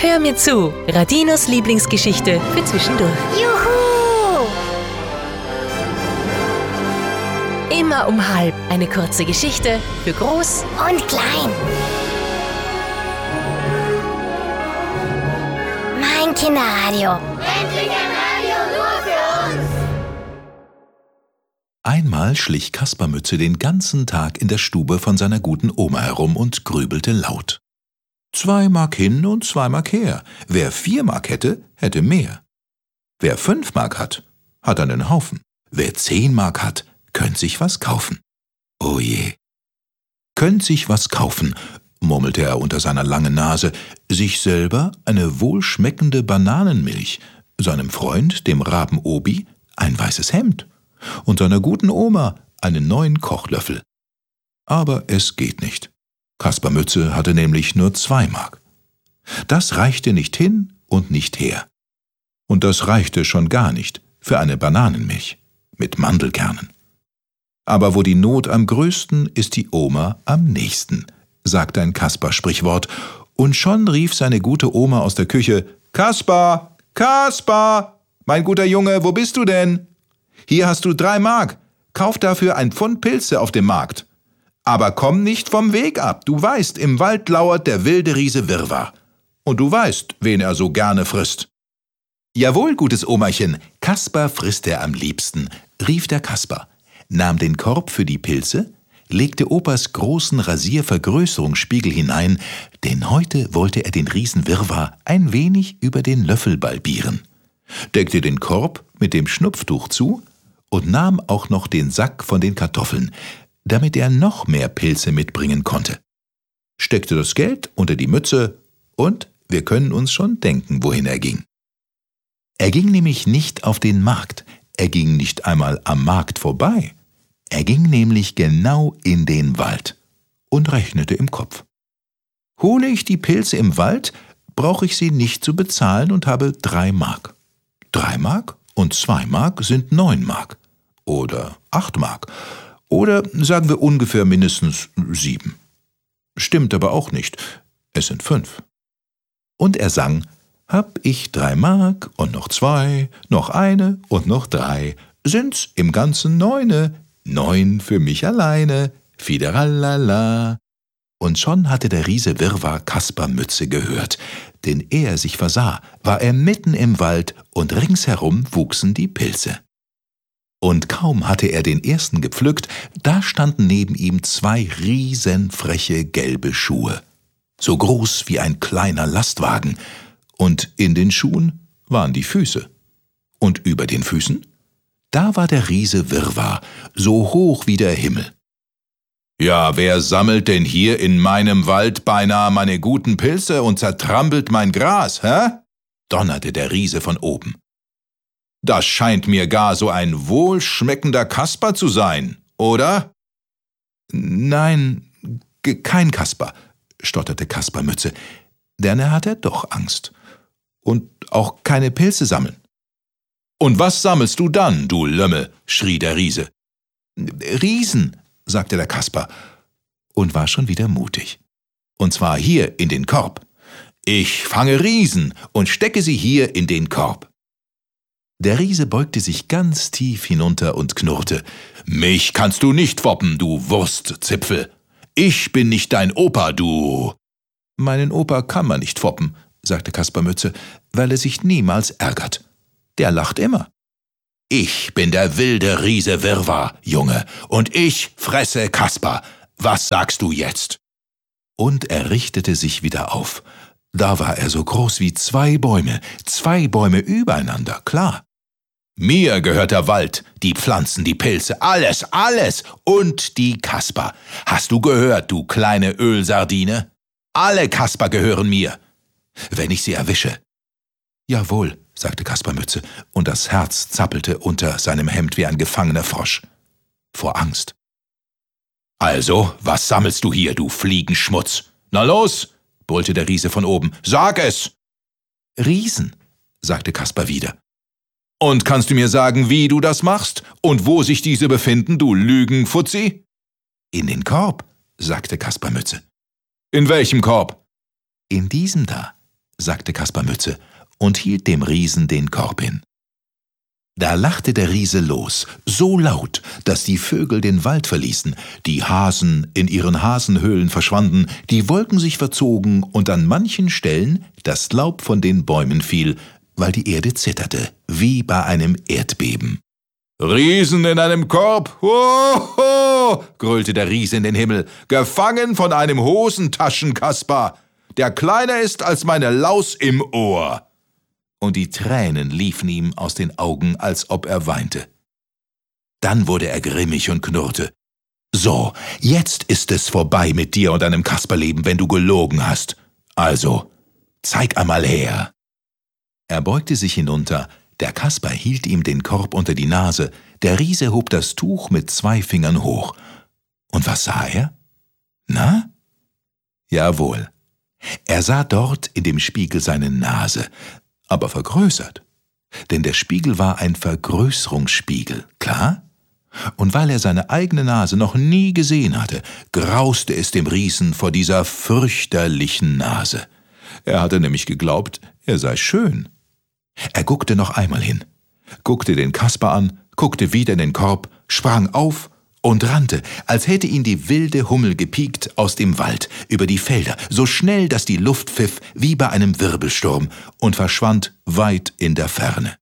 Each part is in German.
Hör mir zu, Radinos Lieblingsgeschichte für zwischendurch. Juhu! Immer um 12:30 eine kurze Geschichte für Groß Und klein. Mein Kinderradio. Endlich ein Radio nur für uns. Einmal schlich Kaspermütze den ganzen Tag in der Stube von seiner guten Oma herum und grübelte laut. 2 Mark hin und 2 Mark her. Wer 4 Mark hätte, hätte mehr. Wer 5 Mark hat, hat einen Haufen. Wer 10 Mark hat, könnt sich was kaufen. Oh je. Könnt sich was kaufen, murmelte er unter seiner langen Nase, sich selber eine wohlschmeckende Bananenmilch, seinem Freund, dem Raben Obi, ein weißes Hemd und seiner guten Oma einen neuen Kochlöffel. Aber es geht nicht. Kaspermütze hatte nämlich nur 2 Mark. Das reichte nicht hin und nicht her. Und das reichte schon gar nicht für eine Bananenmilch mit Mandelkernen. Aber wo die Not am größten, ist die Oma am nächsten, sagte ein Kasper-Sprichwort, und schon rief seine gute Oma aus der Küche: »Kasper, Kasper, mein guter Junge, wo bist du denn? Hier hast du 3 Mark, kauf dafür ein Pfund Pilze auf dem Markt. Aber komm nicht vom Weg ab, du weißt, im Wald lauert der wilde Riese Wirrwarr. Und du weißt, wen er so gerne frisst.« »Jawohl, gutes Omerchen, Kasper frisst er am liebsten«, rief der Kasper, nahm den Korb für die Pilze, legte Opas großen Rasiervergrößerungsspiegel hinein, denn heute wollte er den Riesen Wirrwarr ein wenig über den Löffel balbieren, deckte den Korb mit dem Schnupftuch zu und nahm auch noch den Sack von den Kartoffeln, damit er noch mehr Pilze mitbringen konnte, steckte das Geld unter die Mütze und wir können uns schon denken, wohin er ging. Er ging nämlich nicht auf den Markt, er ging nicht einmal am Markt vorbei, er ging nämlich genau in den Wald und rechnete im Kopf. Hole ich die Pilze im Wald, brauche ich sie nicht zu bezahlen und habe 3 Mark. 3 Mark und 2 Mark sind 9 Mark oder 8 Mark. Oder sagen wir ungefähr mindestens 7. Stimmt aber auch nicht, es sind 5. Und er sang: »Hab ich 3 Mark und noch 2, noch 1 und noch 3, sind's im Ganzen 9, 9 für mich alleine, fideralala.« Und schon hatte der Riese Wirrwarr Kaspermütze gehört, denn ehe er sich versah, war er mitten im Wald und ringsherum wuchsen die Pilze. Und kaum hatte er den ersten gepflückt, da standen neben ihm 2 riesenfreche gelbe Schuhe, so groß wie ein kleiner Lastwagen, und in den Schuhen waren die Füße. Und über den Füßen, da war der Riese Wirrwarr, so hoch wie der Himmel. »Ja, wer sammelt denn hier in meinem Wald beinahe meine guten Pilze und zertrampelt mein Gras, hä?« donnerte der Riese von oben. »Das scheint mir gar so ein wohlschmeckender Kasper zu sein, oder?« »Nein, kein Kasper«, stotterte Kaspermütze, denn er hatte doch Angst. »Und auch keine Pilze sammeln.« »Und was sammelst du dann, du Lümmel?« schrie der Riese. »Riesen«, sagte der Kasper und war schon wieder mutig. »Und zwar hier in den Korb. Ich fange Riesen und stecke sie hier in den Korb.« Der Riese beugte sich ganz tief hinunter und knurrte: »Mich kannst du nicht foppen, du Wurstzipfel. Ich bin nicht dein Opa, du.« »Meinen Opa kann man nicht foppen«, sagte Kaspermütze, »weil er sich niemals ärgert. Der lacht immer.« »Ich bin der wilde Riese Wirrwarr, Junge, und ich fresse Kasper. Was sagst du jetzt?« Und er richtete sich wieder auf. Da war er so groß wie 2 Bäume übereinander, klar. »Mir gehört der Wald, die Pflanzen, die Pilze, alles, alles und die Kasper. Hast du gehört, du kleine Ölsardine? Alle Kasper gehören mir, wenn ich sie erwische.« »Jawohl«, sagte Kaspermütze, und das Herz zappelte unter seinem Hemd wie ein gefangener Frosch. Vor Angst. »Also, was sammelst du hier, du Fliegenschmutz? Na los«, brüllte der Riese von oben, »sag es!« »Riesen«, sagte Kasper wieder. »Und kannst du mir sagen, wie du das machst und wo sich diese befinden, du Lügenfutzi?« »In den Korb«, sagte Kaspermütze. »In welchem Korb?« »In diesem da«, sagte Kaspermütze und hielt dem Riesen den Korb hin. Da lachte der Riese los, so laut, dass die Vögel den Wald verließen, die Hasen in ihren Hasenhöhlen verschwanden, die Wolken sich verzogen und an manchen Stellen das Laub von den Bäumen fiel, weil die Erde zitterte, wie bei einem Erdbeben. »Riesen in einem Korb, hoho«, gröhlte der Riese in den Himmel, »gefangen von einem Hosentaschenkasper, der kleiner ist als meine Laus im Ohr.« Und die Tränen liefen ihm aus den Augen, als ob er weinte. Dann wurde er grimmig und knurrte. »So, jetzt ist es vorbei mit dir und deinem Kasperleben, wenn du gelogen hast. Also, zeig einmal her.« Er beugte sich hinunter, der Kasper hielt ihm den Korb unter die Nase, der Riese hob das Tuch mit 2 Fingern hoch. Und was sah er? Na? Jawohl, er sah dort in dem Spiegel seine Nase, aber vergrößert, denn der Spiegel war ein Vergrößerungsspiegel, klar? Und weil er seine eigene Nase noch nie gesehen hatte, grauste es dem Riesen vor dieser fürchterlichen Nase. Er hatte nämlich geglaubt, er sei schön. Er guckte noch einmal hin, guckte den Kasper an, guckte wieder in den Korb, sprang auf und rannte, als hätte ihn die wilde Hummel gepiekt aus dem Wald, über die Felder, so schnell, dass die Luft pfiff wie bei einem Wirbelsturm und verschwand weit in der Ferne.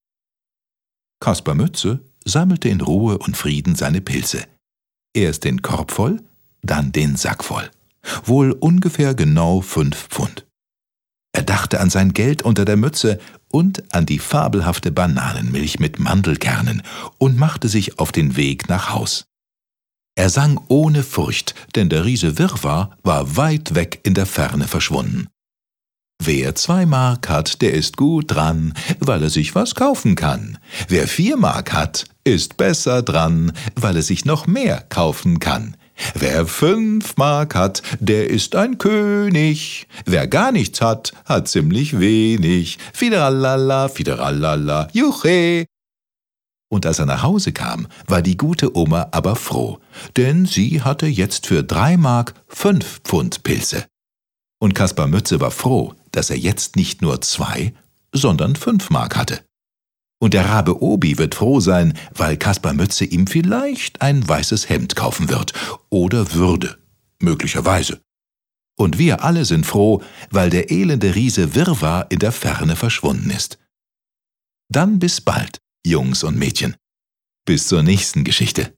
Kaspermütze sammelte in Ruhe und Frieden seine Pilze. Erst den Korb voll, dann den Sack voll. Wohl ungefähr genau 5 Pfund. Er dachte an sein Geld unter der Mütze und an die fabelhafte Bananenmilch mit Mandelkernen und machte sich auf den Weg nach Haus. Er sang ohne Furcht, denn der Riese Wirrwarr war weit weg in der Ferne verschwunden. Wer 2 Mark hat, der ist gut dran, weil er sich was kaufen kann. Wer 4 Mark hat, ist besser dran, weil er sich noch mehr kaufen kann. Wer 5 Mark hat, der ist ein König. Wer gar nichts hat, hat ziemlich wenig. Fideralala, fideralala, juche. Und als er nach Hause kam, war die gute Oma aber froh, denn sie hatte jetzt für 3 Mark 5 Pfund Pilze. Und Kaspermütze war froh, dass er jetzt nicht nur 2, sondern 5 Mark hatte. Und der Rabe Obi wird froh sein, weil Kaspermütze ihm vielleicht ein weißes Hemd kaufen wird oder würde, möglicherweise. Und wir alle sind froh, weil der elende Riese Wirrwarr in der Ferne verschwunden ist. Dann bis bald, Jungs und Mädchen. Bis zur nächsten Geschichte.